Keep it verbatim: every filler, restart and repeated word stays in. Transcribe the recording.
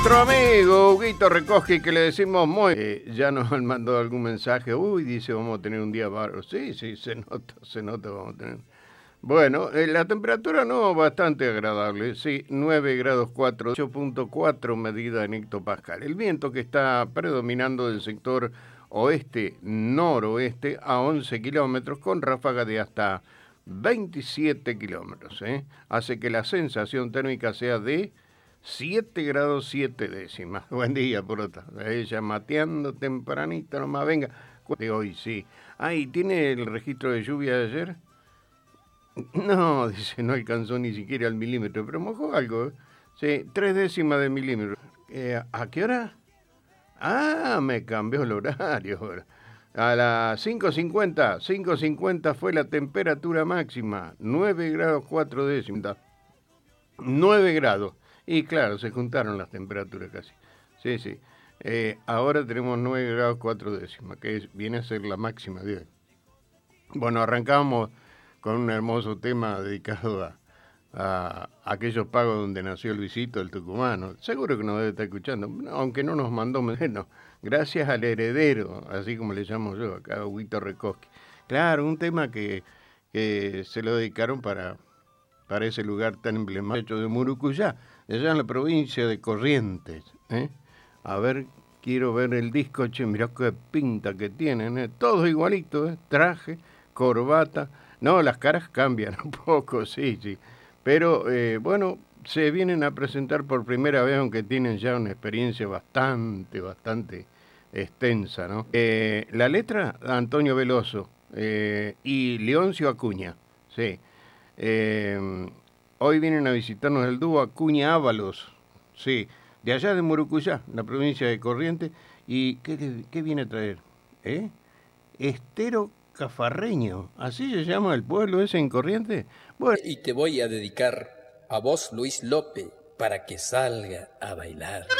Nuestro amigo Huguito Recoski, que le decimos muy... Eh, ya nos han mandado algún mensaje. Uy, dice, vamos a tener un día bárbaro. Sí, sí, se nota, se nota, vamos a tener... Bueno, eh, la temperatura no, bastante agradable. Sí, nueve grados cuatro, ocho punto cuatro medida en hectopascal. El viento que está predominando del sector oeste-noroeste a once kilómetros con ráfaga de hasta veintisiete kilómetros. ¿eh? Hace que la sensación térmica sea de siete grados siete décimas. Buen día, por otra. Ella mateando tempranito nomás. Venga, de hoy sí. Ay, ¿tiene el registro de lluvia de ayer? No, dice, no alcanzó ni siquiera el milímetro, pero mojó algo. ¿eh? Sí, tres décimas de milímetro. Eh, ¿A qué hora? Ah, me cambió el horario. A las cinco cincuenta, cinco cincuenta fue la temperatura máxima, nueve grados cuatro décimas. nueve grados. Y claro, se juntaron las temperaturas casi. Sí, sí. Eh, ahora tenemos nueve grados cuatro décimas, que es, viene a ser la máxima de hoy. Bueno, arrancamos con un hermoso tema dedicado a, a, a aquellos pagos donde nació Luisito, el tucumano. Seguro que nos debe estar escuchando, aunque no nos mandó menos. Gracias al heredero, así como le llamo yo, acá Huguito Recoski. Claro, un tema que, que se lo dedicaron para, para ese lugar tan emblemático de Murucuyá, allá en la provincia de Corrientes. ¿eh? A ver, quiero ver el disco, che, mirá qué pinta que tienen, ¿eh? Todos igualitos, ¿eh? Traje, corbata. No, las caras cambian un poco, sí, sí. Pero, eh, bueno, se vienen a presentar por primera vez, aunque tienen ya una experiencia bastante, bastante extensa, ¿no? Eh, la letra, Antonio Veloso eh, y Leoncio Acuña, sí. Eh, hoy vienen a visitarnos el dúo Acuña Ábalos, sí, de allá de Murucuyá, la provincia de Corrientes. ¿Y qué, qué viene a traer? ¿Eh? Estero Cafarreño, ¿así se llama el pueblo ese en Corrientes? Bueno. Y te voy a dedicar a vos, Luis López, para que salga a bailar.